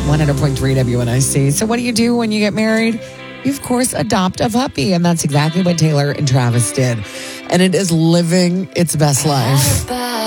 100.3 WNIC. So what do you do when you get married? You, of course, adopt a puppy. And that's exactly what Taylor and Travis did. And it is living its best life.